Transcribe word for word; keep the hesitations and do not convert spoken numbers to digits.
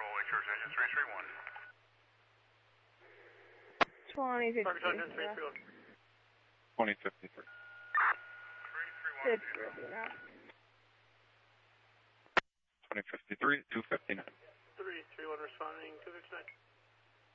Lake Shores engine three three one. twenty fifty-three. twenty fifty-three. six fifty-nine. twenty fifty-three, two fifty-nine. three three one responding, two fifty-nine.